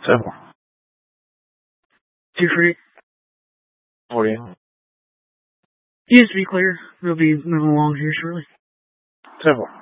10-4. 2 for 8. 40. Just to be clear, we'll be moving along here shortly. 10-4.